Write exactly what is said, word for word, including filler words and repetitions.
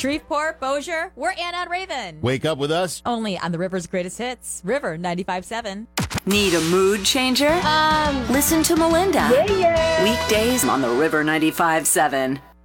Shreveport, Bossier, we're Anna and Raven. Wake up with us. Only on the River's greatest hits, River ninety-five seven. Need a mood changer? Um. Listen to Melinda. Yeah, yeah. Weekdays on the River ninety-five seven.